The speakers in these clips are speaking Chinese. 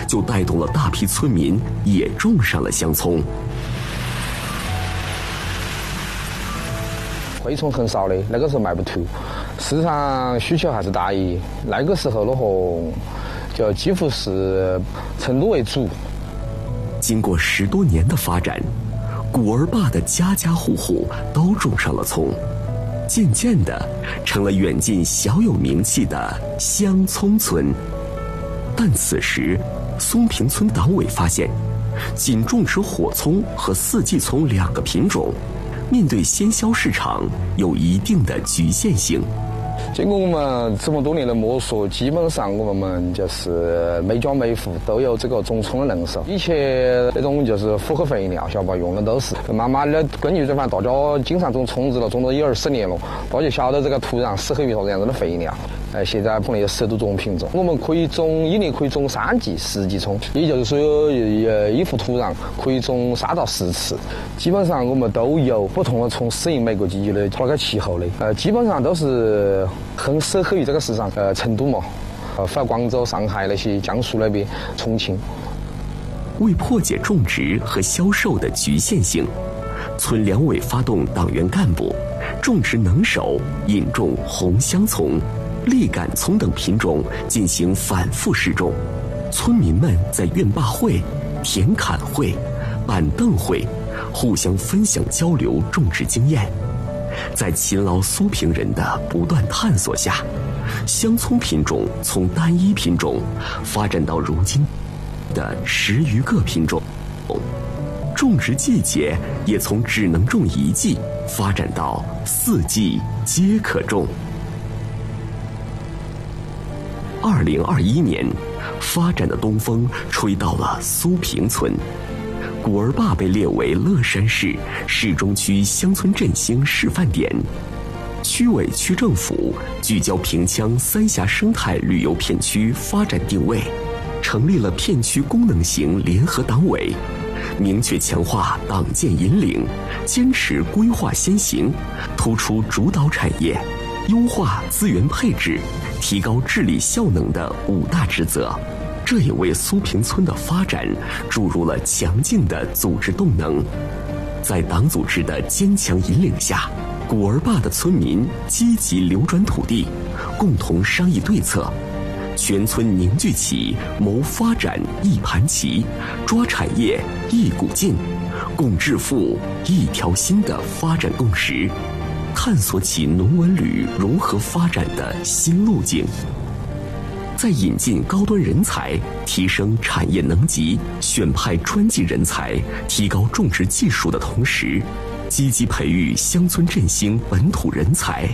就带动了大批村民也种上了香葱。 蛔虫很少的，那个时候卖不出，市场需求还是大于那个时候的话，就几乎是成都为主。 经过10多年的发展，古儿坝的家家户户都种上了葱，渐渐的成了远近小有名气的香葱村。但此时，松坪村党委发现，仅种植火葱和四季葱2个品种，面对鲜销市场有一定的局限性。 经过我们这么多年的摸索，基本上我们就是每家每户都有这个种葱的人手。以前那种就是复合肥料，晓得吧？用的都是慢慢的根据这反正大家经常种葱子了，种了1、20年了，大家就晓得这个土壤适合于啥子样子的肥料。现在碰那些10多种品种，我们可以1年可以种3季、4季葱，也就是说一幅土壤可以种3到4次。基本上我们都有不同的葱适应每个季节的那个气候的，基本上都是很适合于这个市场。成都嘛，反广州、上海那些，江苏那边、重庆。 为破解种植和销售的局限性，村两委发动党员干部种植能手，引种红香葱、栗杆葱等品种进行反复试种。村民们在院坝会、田坎会、板凳会互相分享交流种植经验。在勤劳苏坪人的不断探索下，香葱品种从单一品种发展到如今的10余个品种，种植季节也从只能种1季发展到4季皆可种。2021年，发展的东风吹到了苏坪村，古儿坝被列为乐山市市中区乡村振兴示范点。区委区政府聚焦平羌三峡生态旅游片区发展定位，成立了片区功能型联合党委，明确强化党建引领，坚持规划先行，突出主导产业，优化资源配置，提高治理效能的5大职责。这也为苏坪村的发展注入了强劲的组织动能。在党组织的坚强引领下，古儿坝的村民积极流转土地，共同商议对策，全村凝聚起谋发展一盘棋、抓产业一股劲、共致富一条心的发展共识，探索起农文旅融合发展的新路径。在引进高端人才、提升产业能级、选派专技人才、提高种植技术的同时，积极培育乡村振兴本土人才。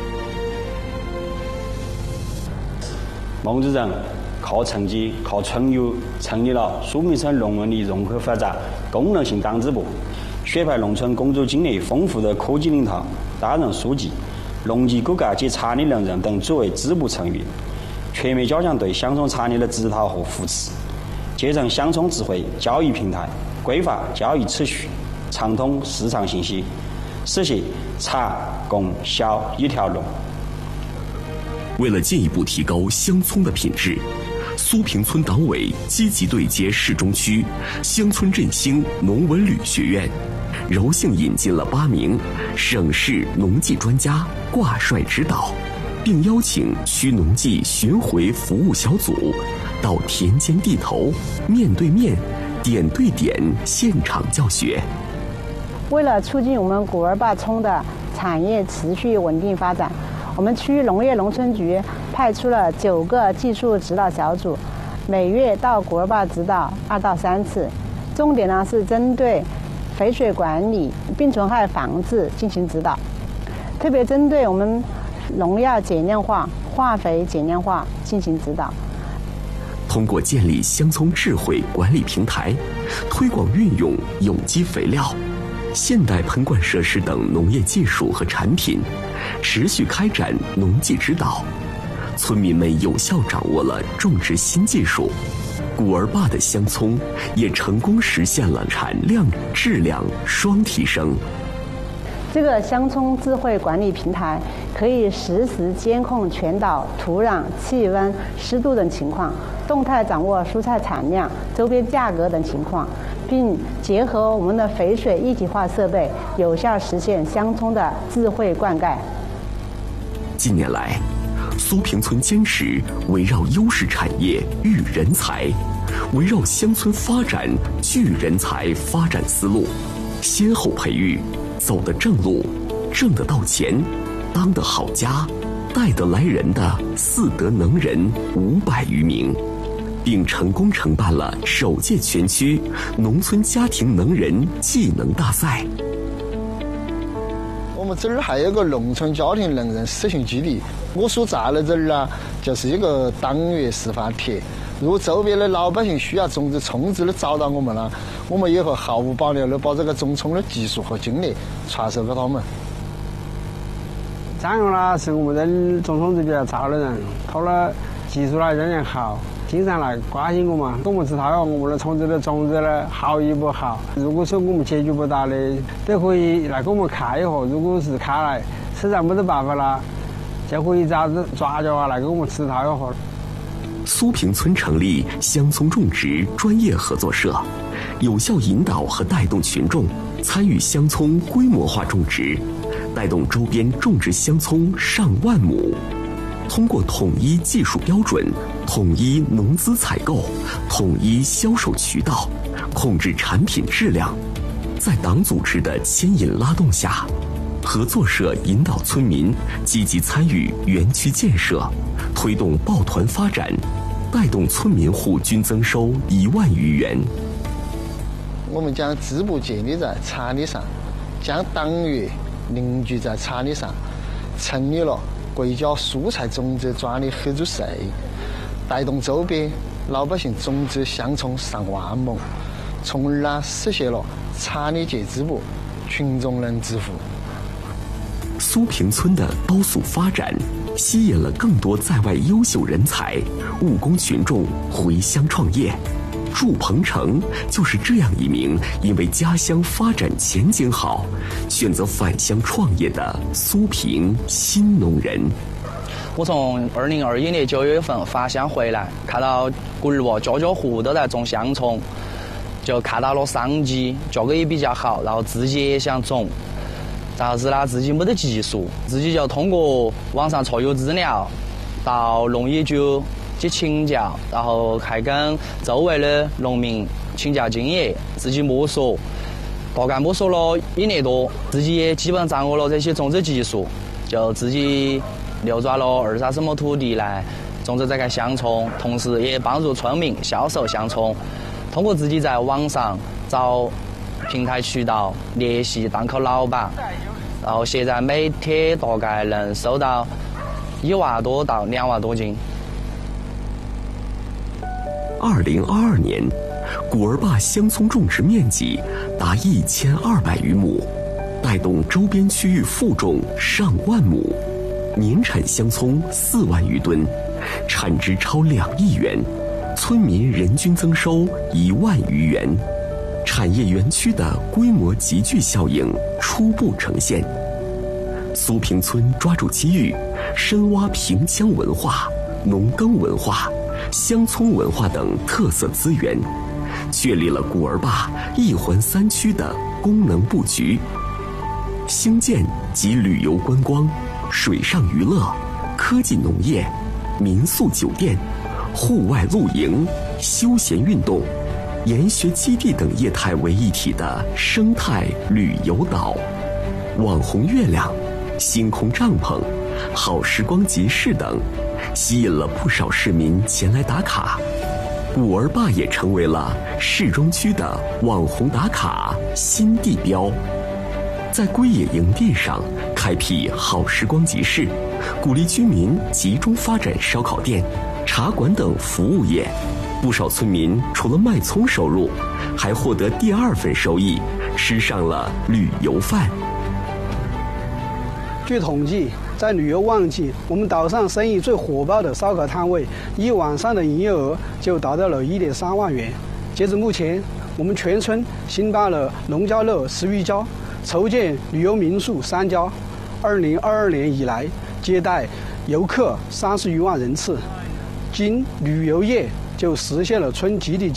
孟主任靠成绩、靠存有，成立了苏坪村农文旅融合发展功能性党支部，选派农村工作经验丰富的科级领导担任书记，农技骨干及产业能人等作为支部成员，全面加强对香葱产业的指导和扶持，建成香葱智慧交易平台，规范交易次序，畅通市场信息，实现产供销一条龙。 为了进一步提高香葱的品质，苏坪村党委积极对接市中区乡村振兴农文旅学院，柔性引进了8名省市农技专家挂帅指导，并邀请区农技巡回服务小组到田间地头面对面、点对点现场教学。 为了促进我们古儿坝葱的产业持续稳定发展，我们区农业农村局派出了9个技术指导小组，每月到古儿坝指导2到3次，重点呢是针对肥水管理、病虫害防治进行指导，特别针对我们农药减量化、化肥减量化进行指导。 通过建立香葱智慧管理平台，推广运用有机肥料、现代喷灌设施等农业技术和产品，持续开展农技指导，村民们有效掌握了种植新技术，古儿坝的香葱也成功实现了产量、质量双提升。 这个乡村智慧管理平台可以实时监控全岛土壤、气温、湿度等情况，动态掌握蔬菜产量、周边价格等情况，并结合我们的肥水一体化设备，有效实现乡村的智慧灌溉。 近年来，苏平村坚持围绕优势产业育人才，围绕乡村发展聚人才发展思路，先后培育走得正路、挣得到钱、当得好家、带得来人的4德能人500余名，并成功承办了首届全区农村家庭能人技能大赛。 我们这儿还有个农村家庭能人实训基地，我所在的这儿呢，就是一个当月示范田。如果周边的老百姓需要种植葱植的找到我们了，我们也会毫无保留的把这个种葱的技术和经验传授给他们。 张勇呢是我们这种葱植比较早的人，他的技术呢仍然好，经常来关心我们，给我们知道我们的葱植的种植呢好与不好。如果说我们解决不到的，都可以来给我们看一下。如果是看来实在没得办法了，就可以找专家来给我们指导一下。 苏平村成立乡葱种植专业合作社，有效引导和带动群众参与乡葱规模化种植，带动周边种植乡葱上万亩。通过统一技术标准、统一农资采购、统一销售渠道，控制产品质量，在党组织的牵引拉动下，合作社引导村民积极参与园区建设，推动抱团发展，带动村民户均增收1万余元。 我们将支部建立在产地上，将党员凝聚在产地上，成立了国家蔬菜种植专利合作社，带动周边老百姓种植乡葱上万亩，从而呢实现了产业界支部，群众能致富。 苏平村的高速发展吸引了更多在外优秀人才，务工群众回乡创业。祝鹏程就是这样一名因为家乡发展前景好，选择返乡创业的苏平新农人。 我从2021年9月份返乡回来，看到国儿家家户户都在种香葱，就看到了商机，价格也比较好，然后自己也想种。但是呢，自己没得技术，自己就通过网上查阅资料，到农业局去请教，然后还跟周围的农民请教经验，自己摸索，大概摸索了1年多，自己也基本掌握了这些种植技术，就自己流转了20-30亩土地来种植这个香葱，同时也帮助村民销售香葱，通过自己在网上找平台渠道联系档口老板，然后现在每天大概能收到1万多到2万多斤。 2022年，古儿坝乡葱种植面积达1200余亩，带动周边区域复种上万亩，年产香葱4万余吨，产值超2亿元，村民人均增收1万余元。产业园区的规模集聚效应初步呈现。苏平村抓住机遇，深挖平羌文化、农耕文化、乡葱文化等特色资源，确立了古儿坝1环3区的功能布局。兴建集旅游观光、水上娱乐、科技农业、民宿酒店、户外露营、休闲运动、研学基地等业态为一体的生态旅游岛，网红月亮、星空帐篷、好时光集市等，吸引了不少市民前来打卡。古儿坝也成为了市中区的网红打卡新地标。在归野营地上开辟好时光集市，鼓励居民集中发展烧烤店、茶馆等服务业。不少村民除了卖葱收入，还获得第2份收益，吃上了旅游饭。 据统计，在旅游旺季，我们岛上生意最火爆的烧烤摊位，一晚上的营业额就达到了1.3万元。截至目前，我们全村新办了农家乐10余家， 筹建旅游民宿3家，2022年以来接待游客30余万人次。经旅游业就实现了村集体